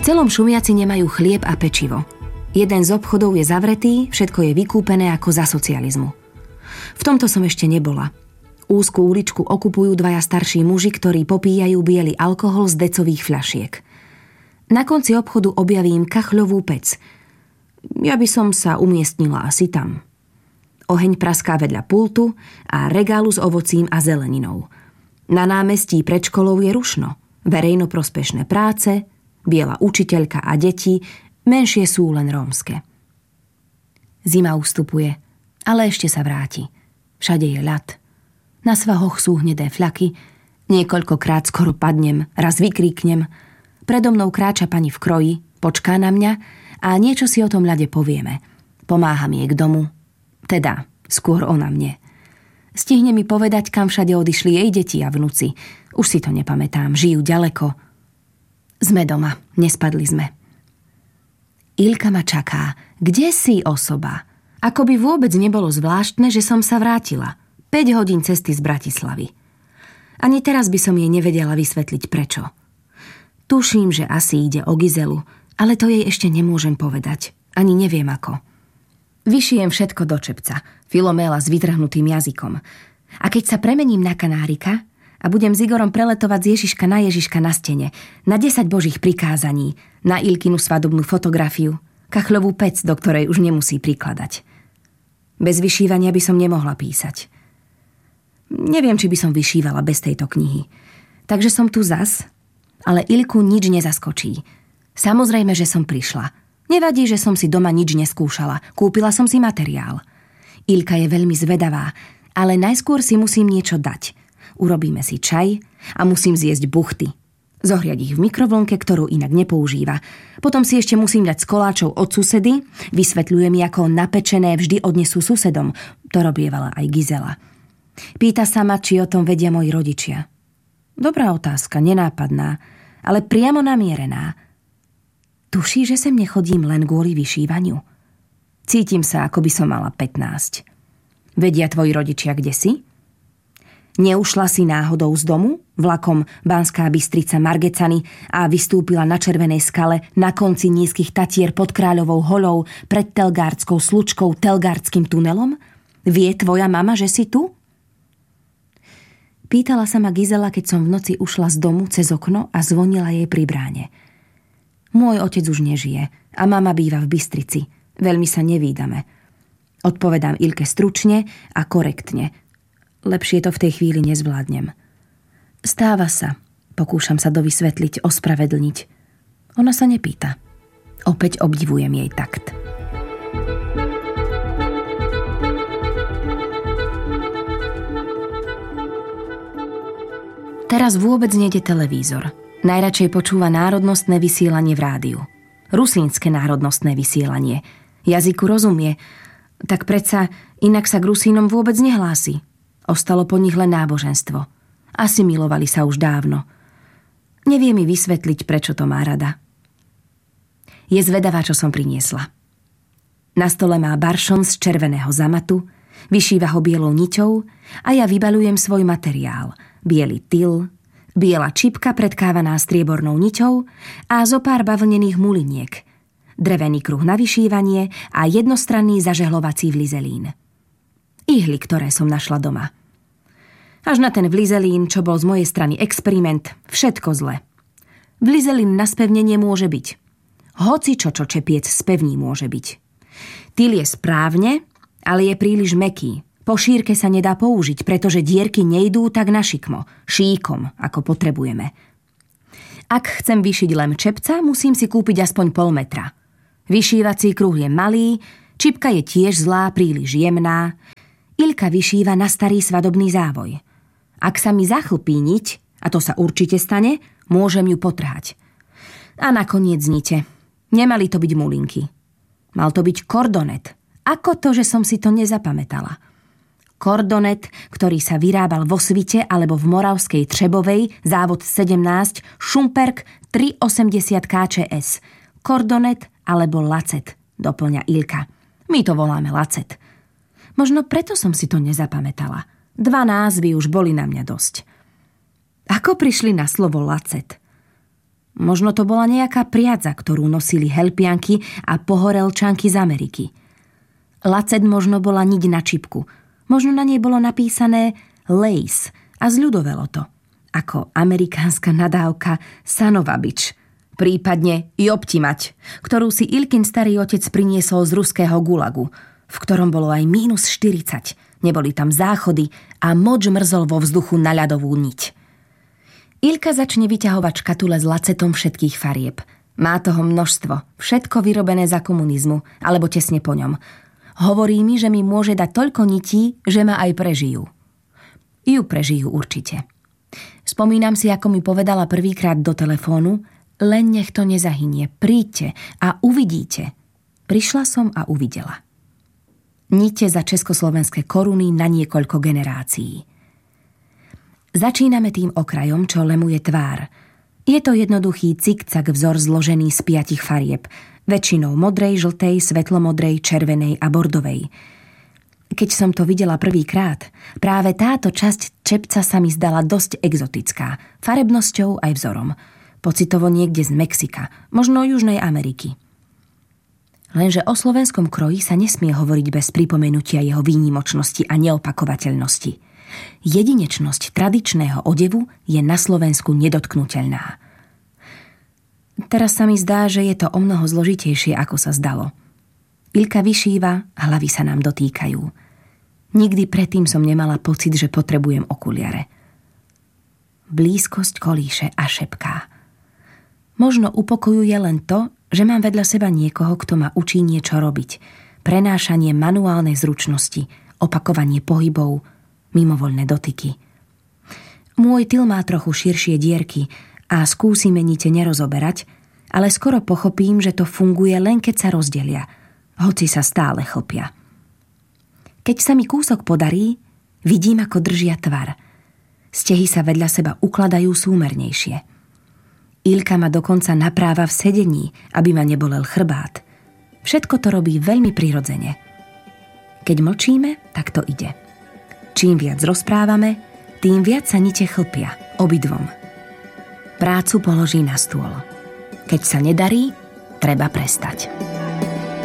celom Šumiaci nemajú chlieb a pečivo. Jeden z obchodov je zavretý, všetko je vykúpené ako za socializmu. V tomto som ešte nebola. Úzku uličku okupujú dvaja starší muži, ktorí popíjajú biely alkohol z decových fľašiek. Na konci obchodu objavím kachľovú pec. Ja by som sa umiestnila asi tam. Oheň praská vedľa pultu a regálu s ovocím a zeleninou. Na námestí pred školou je rušno. Verejnoprospešné práce, biela učiteľka a deti, menšie sú len rómske. Zima ustupuje, ale ešte sa vráti. Všade je ľad. Na svahoch sú hnedé fľaky, niekoľkokrát skoro padnem, raz vykríknem. Predo mnou kráča pani v kroji, počká na mňa a niečo si o tom ľade povieme. Pomáham jej k domu, teda skôr ona mne. Stihne mi povedať, kam všade odišli jej deti a vnuci. Už si to nepamätám, žijú ďaleko. Sme doma, nespadli sme. Ilka ma čaká. Kde si, osoba? Ako by vôbec nebolo zvláštne, že som sa vrátila. 5 hodín cesty z Bratislavy. Ani teraz by som jej nevedela vysvetliť prečo. Tuším, že asi ide o Gizelu, ale to jej ešte nemôžem povedať. Ani neviem ako. Vyšijem všetko do čepca, Filoméla s vytrhnutým jazykom. A keď sa premením na kanárika a budem s Igorom preletovať z Ježiška na stene, na 10 božích prikázaní, na Ilkinu svadobnú fotografiu, kachľovú pec, do ktorej už nemusí prikladať. Bez vyšívania by som nemohla písať. Neviem, či by som vyšívala bez tejto knihy. Takže som tu zas, ale Ilku nič nezaskočí. Samozrejme, že som prišla. Nevadí, že som si doma nič neskúšala. Kúpila som si materiál. Ilka je veľmi zvedavá, ale najskôr si musím niečo dať. Urobíme si čaj a musím zjesť buchty. Zohriať ich v mikrovlnke, ktorú inak nepoužíva. Potom si ešte musím dať z koláčov od susedy. Vysvetľuje mi, ako napečené vždy odnesú susedom. To robievala aj Gizela. Pýta sa ma, či o tom vedia moji rodičia. Dobrá otázka, nenápadná, ale priamo namierená. Tuší, že sem nechodím len kvôli vyšívaniu? Cítim sa, ako by som mala 15. Vedia tvoji rodičia, kde si? Neušla si náhodou z domu, vlakom Banská Bystrica Margecany a vystúpila na Červenej skale na konci nízkych Tatier pod Kráľovou holou pred Telgárdskou slučkou Telgárdským tunelom? Vie tvoja mama, že si tu? Pýtala sa ma Gizela, keď som v noci ušla z domu cez okno a zvonila jej pri bráne. Môj otec už nežije a mama býva v Bystrici. Veľmi sa nevídame. Odpovedám Ilke stručne a korektne. Lepšie to v tej chvíli nezvládnem. Stáva sa. Pokúšam sa dovysvetliť, ospravedlniť. Ona sa nepýta. Opäť obdivujem jej takt. Teraz vôbec nejde televízor. Najradšej počúva národnostné vysielanie v rádiu. Rusínske národnostné vysielanie. Jazyku rozumie, tak predsa inak sa k Rusínom vôbec nehlási. Ostalo po nich len náboženstvo. Asimilovali sa už dávno. Nevie mi vysvetliť, prečo to má rada. Je zvedavá, čo som priniesla. Na stole má baršon z červeného zamatu, vyšíva ho bielou niťou a ja vybaľujem svoj materiál. Biely tyl, biela čipka predkávaná striebornou niťou a zo pár bavlnených muliniek, drevený kruh na vyšívanie a jednostranný zažehlovací vlizelín. Ihly, ktoré som našla doma. Až na ten vlizelín, čo bol z mojej strany experiment, všetko zle. Vlizelín na spevnenie môže byť. Hoci čo čepiec spevní môže byť. Tyl je správne, ale je príliš mäkký. Po šírke sa nedá použiť, pretože dierky nejdú tak na šikmo, šíkom, ako potrebujeme. Ak chcem vyšiť len čepca, musím si kúpiť aspoň 0,5 metra. Vyšívací kruh je malý, čipka je tiež zlá, príliš jemná. Ilka vyšíva na starý svadobný závoj. Ak sa mi zachlpí niť, a to sa určite stane, môžem ju potrhať. A nakoniec nite. Nemali to byť mulinky. Mal to byť kordonet. Ako to, že som si to nezapamätala? Kordonet, ktorý sa vyrábal vo Svite alebo v Moravskej Třebovej, závod 17, Šumperk 380 KČS. Kordonet alebo lacet, doplňa Ilka. My to voláme lacet. Možno preto som si to nezapamätala. 2 názvy už boli na mňa dosť. Ako prišli na slovo lacet? Možno to bola nejaká priadza, ktorú nosili helpianky a pohorelčanky z Ameriky. Lacet možno bola niť na čipku. Možno na nej bolo napísané lace a zľudovelo to. Ako amerikánska nadávka sanovabič, prípadne jobtimať, ktorú si Ilkin starý otec priniesol z ruského gulagu, v ktorom bolo aj -40. Neboli tam záchody a moč mrzol vo vzduchu na ľadovú niť. Ilka začne vyťahovať škatule s lacetom všetkých farieb. Má toho množstvo, všetko vyrobené za komunizmu, alebo tesne po ňom. Hovorí mi, že mi môže dať toľko nití, že ma aj prežijú. Ju prežijú určite. Spomínam si, ako mi povedala prvýkrát do telefónu, len nech to nezahynie, príďte a uvidíte. Prišla som a uvidela. Nite za československé koruny na niekoľko generácií. Začíname tým okrajom, čo lemuje tvár. Je to jednoduchý cikcak vzor zložený z 5 farieb, väčšinou modrej, žltej, svetlomodrej, červenej a bordovej. Keď som to videla prvýkrát, práve táto časť čepca sa mi zdala dosť exotická, farebnosťou aj vzorom. Pocitovo niekde z Mexika, možno Južnej Ameriky. Lenže o slovenskom kroji sa nesmie hovoriť bez pripomenutia jeho výnimočnosti a neopakovateľnosti. Jedinečnosť tradičného odevu je na Slovensku nedotknuteľná. Teraz sa mi zdá, že je to omnoho zložitejšie, ako sa zdalo. Ilka vyšíva, hlavy sa nám dotýkajú. Nikdy predtým som nemala pocit, že potrebujem okuliare. Blízkosť kolíše a šepká. Možno upokojuje len to, že mám vedľa seba niekoho, kto ma učí niečo robiť. Prenášanie manuálnej zručnosti, opakovanie pohybov, mimovoľné dotyky. Môj tyl má trochu širšie dierky a skúsime nite nerozoberať, ale skoro pochopím, že to funguje len keď sa rozdelia, hoci sa stále chlpia. Keď sa mi kúsok podarí, vidím, ako držia tvar. Stehy sa vedľa seba ukladajú súmernejšie. Ilka ma dokonca napráva v sedení, aby ma nebolel chrbát. Všetko to robí veľmi prirodzene. Keď mlčíme, tak to ide. Čím viac rozprávame, tým viac sa nite chlpia, obidvom. Prácu položí na stôl. Keď sa nedarí, treba prestať.